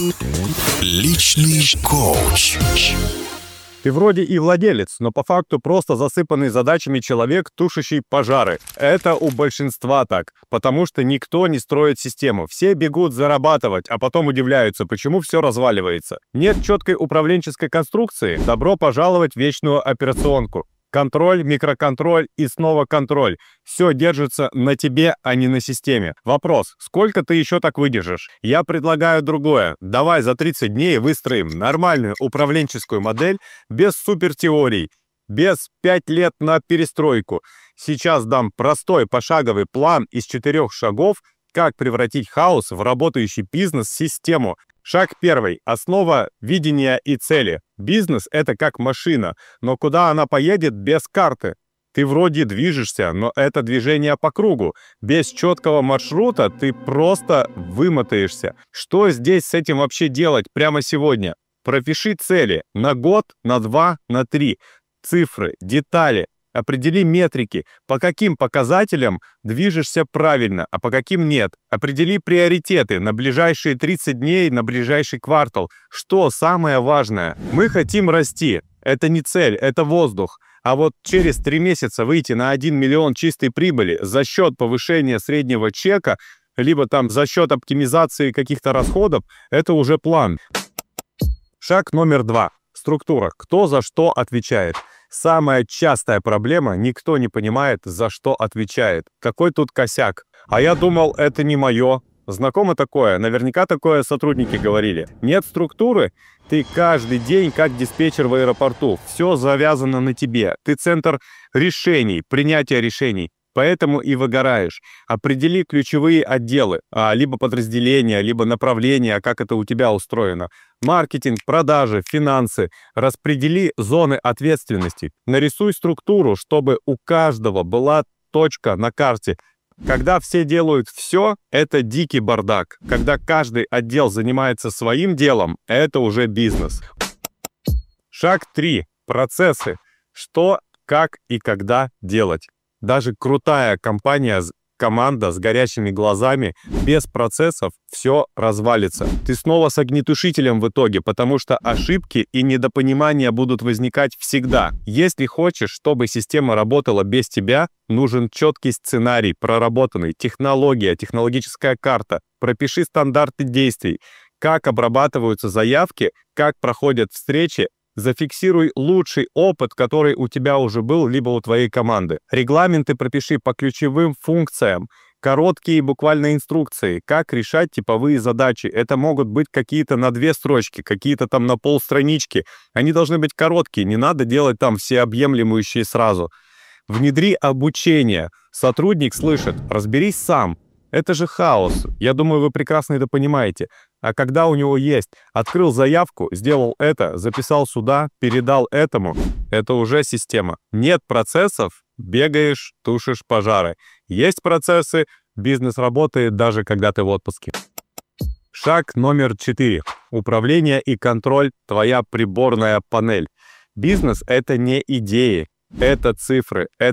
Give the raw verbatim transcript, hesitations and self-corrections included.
Личный коуч. Ты вроде и владелец, но по факту просто засыпанный задачами человек, тушащий пожары. Это у большинства так, потому что никто не строит систему. Все бегут зарабатывать, а потом удивляются, почему все разваливается. Нет четкой управленческой конструкции. Добро пожаловать в вечную операционку. Контроль, микроконтроль и снова контроль. Все держится на тебе, а не на системе. Вопрос: сколько ты еще так выдержишь? Я предлагаю другое. Давай за тридцать дней выстроим нормальную управленческую модель без супертеорий, без пять лет на перестройку. Сейчас дам простой пошаговый план из четырех шагов, как превратить хаос в работающий бизнес-систему. Шаг первый. Основа видения и цели. Бизнес — это как машина, но куда она поедет без карты? Ты вроде движешься, но это движение по кругу. Без четкого маршрута ты просто вымотаешься. Что здесь с этим вообще делать прямо сегодня? Пропиши цели на год, на два, на три. Цифры, детали. Определи метрики, по каким показателям движешься правильно, а по каким нет. Определи приоритеты на ближайшие тридцать дней, на ближайший квартал. Что самое важное? Мы хотим расти. Это не цель, это воздух. А вот через три месяца выйти на один миллион чистой прибыли за счет повышения среднего чека, либо там за счет оптимизации каких-то расходов, это уже план. Шаг номер два. Структура. Кто за что отвечает? Самая частая проблема — никто не понимает, за что отвечает. Какой тут косяк? А я думал, это не мое. Знакомо такое? Наверняка такое сотрудники говорили. Нет структуры? Ты каждый день как диспетчер в аэропорту. Все завязано на тебе. Ты центр решений, принятия решений. Поэтому и выгораешь. Определи ключевые отделы, а, либо подразделения, либо направления, как это у тебя устроено. Маркетинг, продажи, финансы. Распредели зоны ответственности. Нарисуй структуру, чтобы у каждого была точка на карте. Когда все делают все, это дикий бардак. Когда каждый отдел занимается своим делом, это уже бизнес. Шаг три. Процессы. Что, как и когда делать. Даже крутая компания, команда с горящими глазами, без процессов все развалится. Ты снова с огнетушителем в итоге, потому что ошибки и недопонимания будут возникать всегда. Если хочешь, чтобы система работала без тебя, нужен четкий сценарий, проработанный, технология, технологическая карта. Пропиши стандарты действий, как обрабатываются заявки, как проходят встречи. Зафиксируй лучший опыт, который у тебя уже был, либо у твоей команды. Регламенты пропиши по ключевым функциям. Короткие буквально инструкции, как решать типовые задачи. Это могут быть какие-то на две строчки, какие-то там на полстранички. Они должны быть короткие, не надо делать там всеобъемлющие сразу. Внедри обучение. Сотрудник слышит: разберись сам. Это же хаос. Я думаю, вы прекрасно это понимаете. А когда у него есть: открыл заявку, сделал это, записал сюда, передал этому, это уже система. Нет процессов — бегаешь, тушишь пожары. Есть процессы — бизнес работает даже когда ты в отпуске. Шаг номер четыре. Управление и контроль — твоя приборная панель. Бизнес — это не идеи. Это цифры, это